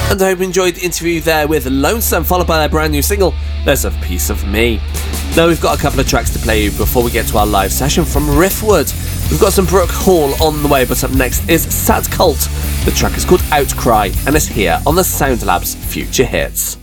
And I hope you enjoyed the interview there with Lonesome, followed by their brand new single, There's a Piece of Me. Now we've got a couple of tracks to play you before we get to our live session from Riftwood. We've got some Brooke Hall on the way, but up next is Sad Cult. The track is called Outcry and is here on the Sound Labs Future Hits.